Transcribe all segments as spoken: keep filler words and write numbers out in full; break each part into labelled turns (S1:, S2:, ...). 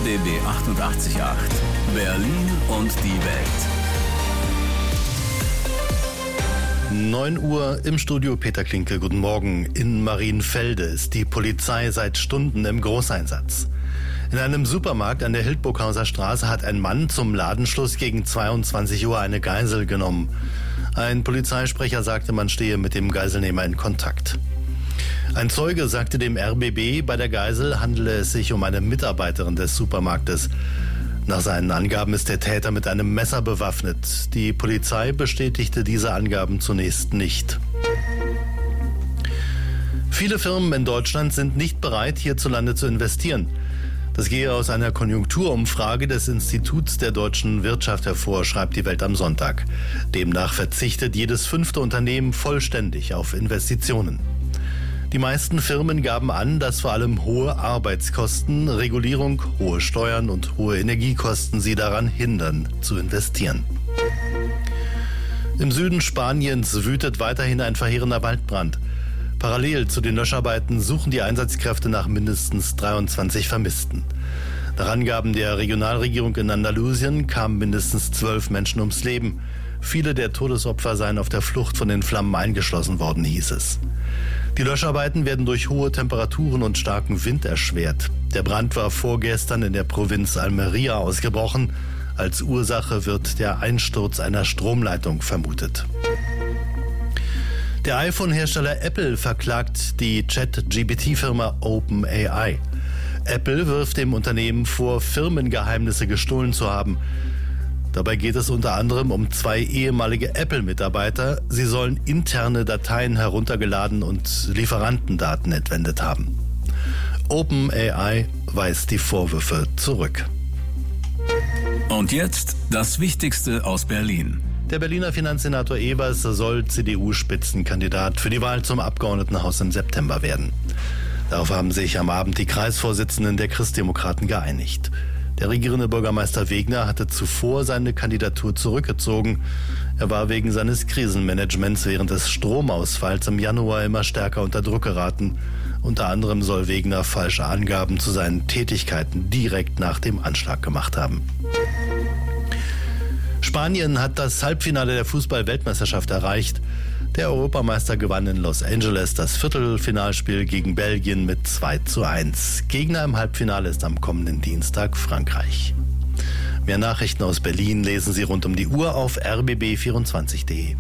S1: B B achtundachtzig Komma acht. Berlin und die Welt.
S2: neun Uhr im Studio, Peter Klinke. Guten Morgen. In Marienfelde ist die Polizei seit Stunden im Großeinsatz. In einem Supermarkt an der Hildburghauser Straße hat ein Mann zum Ladenschluss gegen zweiundzwanzig Uhr eine Geisel genommen. Ein Polizeisprecher sagte, man stehe mit dem Geiselnehmer in Kontakt. Ein Zeuge sagte dem R B B, bei der Geisel handele es sich um eine Mitarbeiterin des Supermarktes. Nach seinen Angaben ist der Täter mit einem Messer bewaffnet. Die Polizei bestätigte diese Angaben zunächst nicht. Viele Firmen in Deutschland sind nicht bereit, hierzulande zu investieren. Das gehe aus einer Konjunkturumfrage des Instituts der deutschen Wirtschaft hervor, schreibt die Welt am Sonntag. Demnach verzichtet jedes fünfte Unternehmen vollständig auf Investitionen. Die meisten Firmen gaben an, dass vor allem hohe Arbeitskosten, Regulierung, hohe Steuern und hohe Energiekosten sie daran hindern, zu investieren. Im Süden Spaniens wütet weiterhin ein verheerender Waldbrand. Parallel zu den Löscharbeiten suchen die Einsatzkräfte nach mindestens dreiundzwanzig Vermissten. Nach Angaben der Regionalregierung in Andalusien kamen mindestens zwölf Menschen ums Leben. Viele der Todesopfer seien auf der Flucht von den Flammen eingeschlossen worden, hieß es. Die Löscharbeiten werden durch hohe Temperaturen und starken Wind erschwert. Der Brand war vorgestern in der Provinz Almería ausgebrochen. Als Ursache wird der Einsturz einer Stromleitung vermutet. Der iPhone-Hersteller Apple verklagt die Chat-G P T-Firma OpenAI. Apple wirft dem Unternehmen vor, Firmengeheimnisse gestohlen zu haben. Dabei geht es unter anderem um zwei ehemalige Apple-Mitarbeiter. Sie sollen interne Dateien heruntergeladen und Lieferantendaten entwendet haben. OpenAI weist die Vorwürfe zurück.
S1: Und jetzt das Wichtigste aus Berlin.
S2: Der Berliner Finanzsenator Evers soll C D U-Spitzenkandidat für die Wahl zum Abgeordnetenhaus im September werden. Darauf haben sich am Abend die Kreisvorsitzenden der Christdemokraten geeinigt. Der regierende Bürgermeister Wegner hatte zuvor seine Kandidatur zurückgezogen. Er war wegen seines Krisenmanagements während des Stromausfalls im Januar immer stärker unter Druck geraten. Unter anderem soll Wegner falsche Angaben zu seinen Tätigkeiten direkt nach dem Anschlag gemacht haben. Spanien hat das Halbfinale der Fußball-Weltmeisterschaft erreicht. Der Europameister gewann in Los Angeles das Viertelfinalspiel gegen Belgien mit zwei zu eins. Gegner im Halbfinale ist am kommenden Dienstag Frankreich. Mehr Nachrichten aus Berlin lesen Sie rund um die Uhr auf r b b vierundzwanzig punkt d e.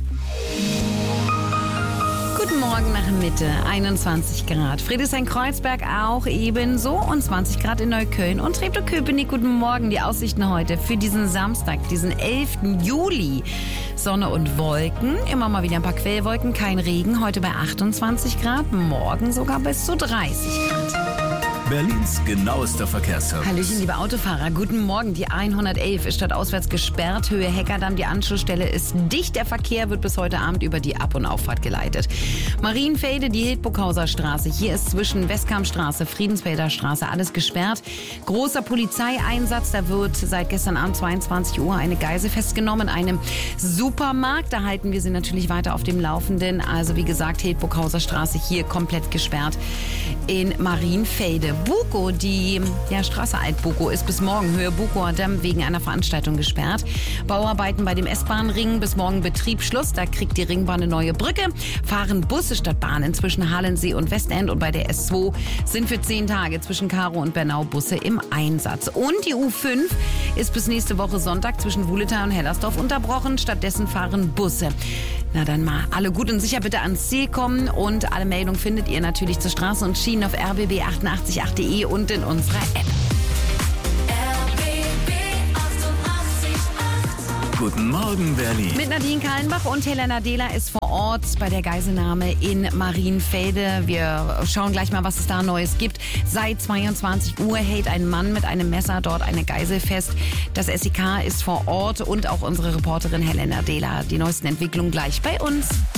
S3: Guten Morgen nach Mitte, einundzwanzig Grad. Friedrichshain-Kreuzberg auch ebenso und zwanzig Grad in Neukölln und Treptow-Köpenick. Guten Morgen, die Aussichten heute für diesen Samstag, diesen elften Juli. Sonne und Wolken, immer mal wieder ein paar Quellwolken, kein Regen. Heute bei achtundzwanzig Grad, morgen sogar bis zu dreißig Grad.
S1: Berlins genauester Verkehrsservice.
S3: Hallöchen, liebe Autofahrer. Guten Morgen. Die hundertelf ist stadtauswärts gesperrt. Höhe Heckerdamm. Die Anschlussstelle ist dicht. Der Verkehr wird bis heute Abend über die Ab- und Auffahrt geleitet. Marienfelde, die Hildburghauser Straße. Hier ist zwischen Westkampstraße, Friedensfelder Straße alles gesperrt. Großer Polizeieinsatz. Da wird seit gestern Abend zweiundzwanzig Uhr eine Geisel festgenommen in einem Supermarkt. Da halten wir Sie natürlich weiter auf dem Laufenden. Also wie gesagt, Hildburghauser Straße hier komplett gesperrt in Marienfelde. Bukow, die ja, Straße Alt-Bukow ist bis morgen Höhe Bukower Damm wegen einer Veranstaltung gesperrt. Bauarbeiten bei dem S-Bahn-Ring, bis morgen Betriebsschluss. Da kriegt die Ringbahn eine neue Brücke. Fahren Busse statt Bahnen zwischen Halensee und Westend. Und bei der S zwei sind für zehn Tage zwischen Karow und Bernau Busse im Einsatz. Und die U fünf ist bis nächste Woche Sonntag zwischen Wuhletal und Hellersdorf unterbrochen. Stattdessen fahren Busse. Na dann mal alle gut und sicher bitte ans Ziel kommen. Und alle Meldungen findet ihr natürlich zur Straße und Schienen auf r b b achtundachtzig Punkt acht punkt d e und in unserer App.
S1: R B B achtundachtzig Komma acht. Guten Morgen, Berlin.
S3: Mit Nadine Kallenbach und Helena Dehler ist vor Ort bei der Geiselnahme in Marienfelde. Wir schauen gleich mal, was es da Neues gibt. Seit zweiundzwanzig Uhr hält ein Mann mit einem Messer dort eine Geisel fest. Das S E K ist vor Ort und auch unsere Reporterin Helena Dehler. Die neuesten Entwicklungen gleich bei uns.